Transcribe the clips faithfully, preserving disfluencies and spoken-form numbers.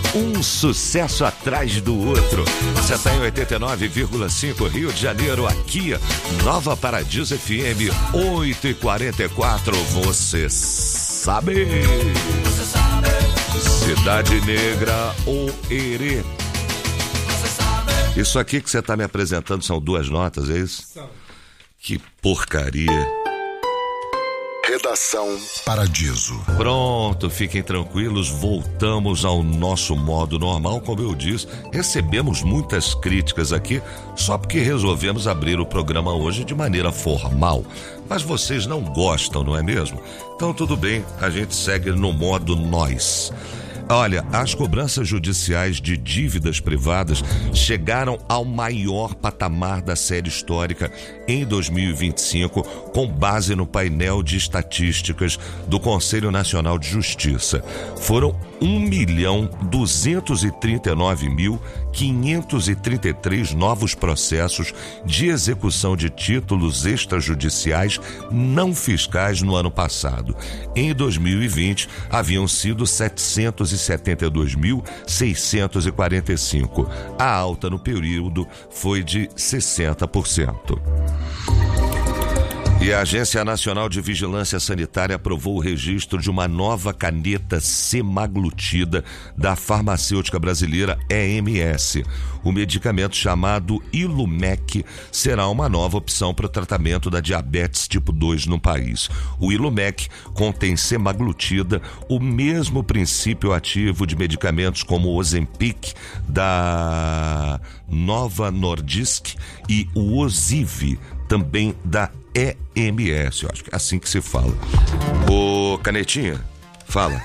Um sucesso atrás do outro. Você está em oitenta e nove vírgula cinco Rio de Janeiro, aqui, Nova Paradiso F M, oito e quarenta e quatro. Você sabe? Você sabe? Cidade Negra ou Herê? Isso aqui que você está me apresentando são duas notas, é isso? São. Que porcaria. Redação Paradiso. Pronto, fiquem tranquilos, voltamos ao nosso modo normal. Como eu disse, recebemos muitas críticas aqui só porque resolvemos abrir o programa hoje de maneira formal. Mas vocês não gostam, não é mesmo? Então tudo bem, a gente segue no modo nós. Olha, as cobranças judiciais de dívidas privadas chegaram ao maior patamar da série histórica em dois mil e vinte e cinco, com base no painel de estatísticas do Conselho Nacional de Justiça. Foram um milhão duzentos e trinta e nove mil quinhentos e trinta e três novos processos de execução de títulos extrajudiciais não fiscais no ano passado. Em dois mil e vinte, haviam sido setecentos e setenta e dois mil seiscentos e quarenta e cinco. A alta no período foi de sessenta por cento. E a Agência Nacional de Vigilância Sanitária aprovou o registro de uma nova caneta semaglutida da farmacêutica brasileira E M S. O medicamento chamado Ilumec será uma nova opção para o tratamento da diabetes tipo dois no país. O Ilumec contém semaglutida, o mesmo princípio ativo de medicamentos como o Ozempic da Novo Nordisk e o Ozivy, também da E M S, eu acho que é assim que se fala. Ô, Canetinha, fala.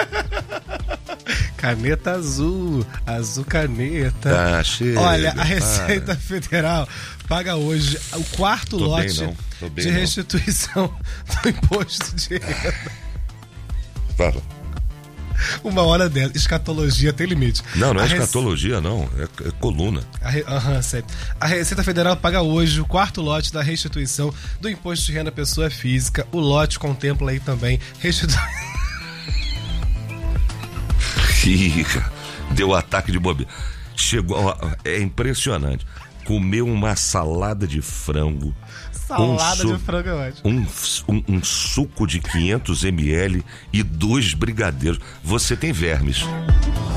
Caneta azul, azul caneta. Tá, chega, olha, a Receita para. Federal paga hoje o quarto Tô lote bem, Tô bem, de não. restituição do imposto de renda. Fala. Uma hora dessa, escatologia tem limite. Não, não é a escatologia, Rece... não, é, é coluna. A, Re... uhum, a Receita Federal paga hoje o quarto lote da restituição do imposto de renda à pessoa física. O lote contempla aí também restituição. Deu ataque de bobeira. Chegou, é impressionante. Comeu uma salada de frango. Salada um su- de frango é ótimo. Um, um, um suco de quinhentos mililitros e dois brigadeiros. Você tem vermes.